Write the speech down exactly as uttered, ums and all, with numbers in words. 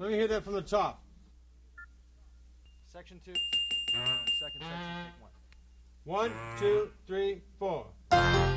Let me hear that from the top. Section two. Uh, second section, take one. One, two, three, four.